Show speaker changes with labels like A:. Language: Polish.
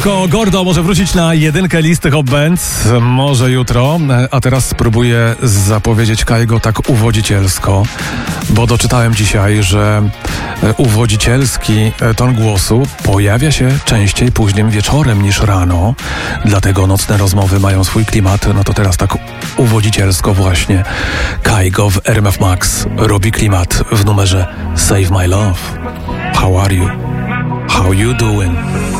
A: Gordo może wrócić na jedynkę listy Hot Bands, może jutro, a teraz spróbuję zapowiedzieć Kaigo tak uwodzicielsko, bo doczytałem dzisiaj, że uwodzicielski ton głosu pojawia się częściej późnym wieczorem niż rano, dlatego nocne rozmowy mają swój klimat. No to teraz tak uwodzicielsko właśnie Kaigo w RMF Max robi klimat w numerze Save My Love. How are you? How you doing?